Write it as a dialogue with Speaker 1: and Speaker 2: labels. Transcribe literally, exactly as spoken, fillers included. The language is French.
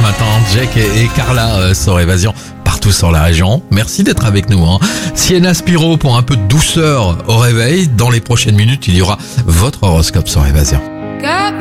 Speaker 1: matin. Jack et, et Carla euh, sur Évasion partout sur la région. Merci d'être avec nous. Hein. Sienna Spiro pour un peu de douceur au réveil. Dans les prochaines minutes, il y aura votre horoscope sur Évasion.